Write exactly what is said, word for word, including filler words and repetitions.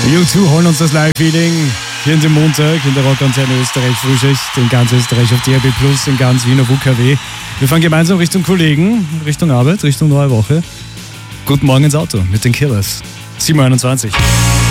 U zwei holen uns das Live-Feeling hier in dem Montag in der Rockantenne Österreich Frühschicht, in ganz Österreich auf D R B Plus, in ganz Wien auf U K W. Wir fahren gemeinsam Richtung Kollegen, Richtung Arbeit, Richtung neue Woche. Guten Morgen ins Auto mit den Killers. sieben Uhr einundzwanzig.